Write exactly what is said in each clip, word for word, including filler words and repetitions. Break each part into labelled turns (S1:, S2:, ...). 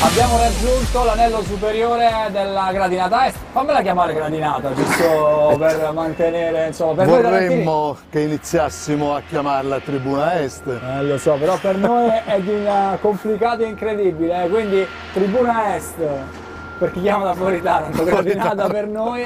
S1: Abbiamo raggiunto l'anello superiore della gradinata est. Fammela chiamare gradinata, giusto per mantenere, insomma, per noi tarantini.
S2: Vorremmo che iniziassimo a chiamarla Tribuna Est.
S1: Eh, lo so, però per noi è di una complicata e incredibile, eh, quindi Tribuna Est, per chi chiama da fuori Taranto, gradinata per noi.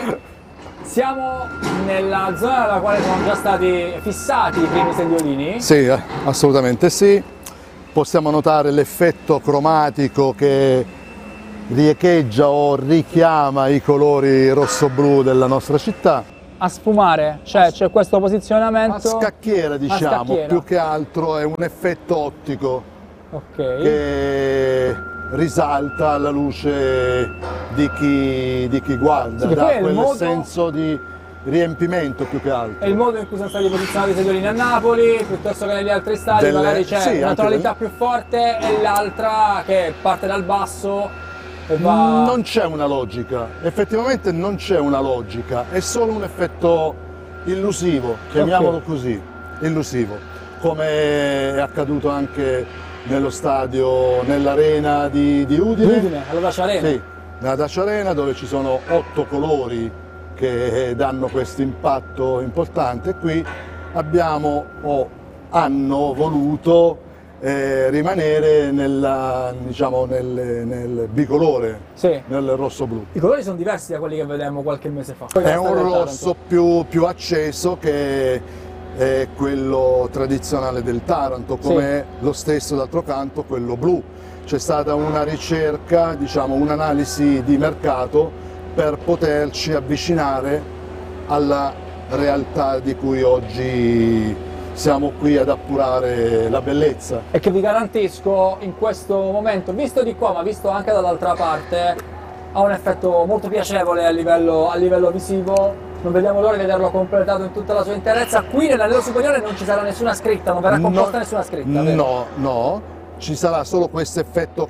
S1: Siamo nella zona nella quale sono già stati fissati i primi sediolini.
S2: Sì, eh, assolutamente sì. Possiamo notare l'effetto cromatico che riecheggia o richiama i colori rosso-blu della nostra città.
S1: A sfumare, cioè c'è questo posizionamento.
S2: A scacchiera, diciamo,
S1: a scacchiera.
S2: Più che altro è un effetto ottico
S1: Ok.
S2: che risalta alla luce di chi, di chi guarda,
S1: Sì,
S2: dà
S1: poi è il
S2: quel
S1: modo-
S2: senso di riempimento più che altro.
S1: È il modo in cui sono stati posizionati i sediolini a Napoli, piuttosto che negli altri stati,
S2: Delle-
S1: magari c'è
S2: sì,
S1: una
S2: anche
S1: tonalità
S2: delle-
S1: più forte e l'altra che parte dal basso e va...
S2: Non c'è una logica, effettivamente non c'è una logica, è solo un effetto illusivo, chiamiamolo
S1: Ok.
S2: così, illusivo, come è accaduto anche nello stadio, nell'arena di, di Udine,
S1: Udine, alla Dacia Arena.
S2: sì, nella Dacia Arena, dove ci sono otto colori che danno questo impatto importante. Qui abbiamo o hanno voluto eh, rimanere nella, diciamo, nel, nel bicolore,
S1: Sì.
S2: nel rosso-blu.
S1: I colori sono diversi da quelli che vedemmo qualche mese fa.
S2: È un rosso più, più acceso che è quello tradizionale del Taranto, come
S1: Sì.
S2: lo stesso d'altro canto quello blu. C'è stata una ricerca, diciamo un'analisi di mercato per poterci avvicinare alla realtà di cui oggi siamo qui ad appurare la bellezza.
S1: E che vi garantisco in questo momento, visto di qua ma visto anche dall'altra parte, ha un effetto molto piacevole a livello, a livello visivo. Non vediamo l'ora di vederlo completato in tutta la sua interezza. Qui nell'anello superiore non ci sarà nessuna scritta, non verrà composta
S2: No,
S1: nessuna scritta, vero?
S2: No, no, ci sarà solo questo effetto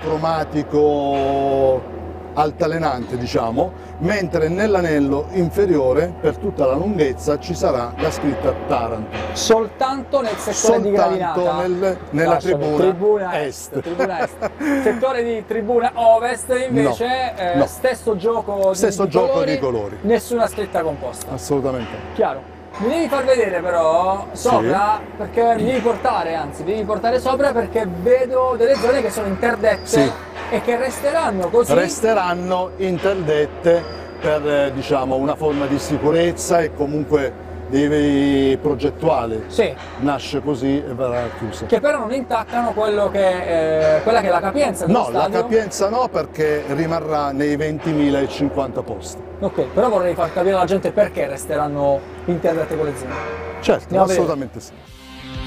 S2: cromatico altalenante, diciamo, mentre nell'anello inferiore per tutta la lunghezza ci sarà la scritta Taranto.
S1: Soltanto nel settore di
S2: Soltanto
S1: gradinata.
S2: nel- nella
S1: Lasciami,
S2: tribuna
S1: tribuna
S2: est.
S1: Tribuna est. Settore di tribuna ovest invece,
S2: No,
S1: eh,
S2: no.
S1: stesso gioco, di-
S2: Stesso
S1: di,
S2: gioco
S1: colori,
S2: di colori.
S1: nessuna scritta composta.
S2: Assolutamente.
S1: Chiaro. Mi devi far vedere però sopra, perché mi devi portare, anzi, mi devi portare sopra perché vedo delle zone che sono interdette
S2: Sì.
S1: e che resteranno così.
S2: Resteranno interdette per eh, diciamo, una forma di sicurezza e comunque di progettuale.
S1: Sì,
S2: Nasce così e verrà chiusa.
S1: che però non intaccano quello che, eh, quella che è la capienza dello
S2: No, la
S1: stadio.
S2: capienza no, perché rimarrà nei ventimilacinquanta posti.
S1: Ok, però vorrei far capire alla gente perché resteranno interdette quelle zone.
S2: Certo,
S1: Andiamo a vedere.
S2: assolutamente sì.